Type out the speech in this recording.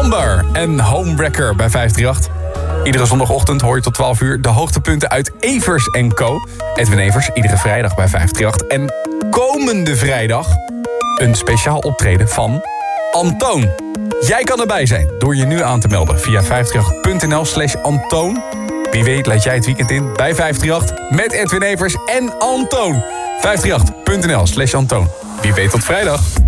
Amber en Homewrecker bij 538. Iedere zondagochtend hoor je tot 12 uur de hoogtepunten uit Evers & Co. Edwin Evers, iedere vrijdag bij 538. En komende vrijdag een speciaal optreden van Antoon. Jij kan erbij zijn door je nu aan te melden via 538.nl/Antoon. Wie weet laat jij het weekend in bij 538 met Edwin Evers en Antoon. 538.nl/Antoon. Wie weet tot vrijdag.